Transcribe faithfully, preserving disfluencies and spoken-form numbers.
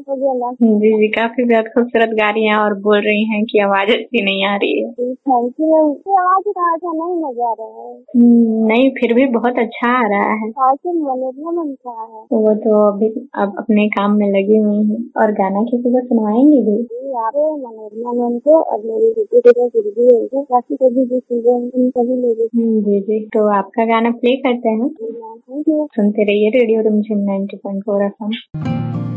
जी जी, काफी बेहद खूबसूरत गा रही हैं और बोल रही हैं कि आवाज अच्छी नहीं आ रही है। Thank you. आवाज अच्छा नहीं लगा रहा है। नहीं, फिर भी बहुत अच्छा आ रहा है। मन का है वो तो अभी अब अपने काम में लगी हुई है। और गाना किसी को सुनवाएंगे भी? जी जी, तो आपका गाना प्ले करते हैं। सुनते रहिए रेडियो रिमझिम ninety point four F M.